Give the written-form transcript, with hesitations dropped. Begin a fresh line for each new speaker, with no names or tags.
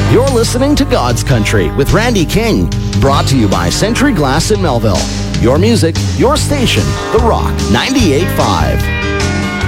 You're listening to God's Country with Randy King, brought to you by Century Glass in Melville. Your music, your station, The Rock 98.5.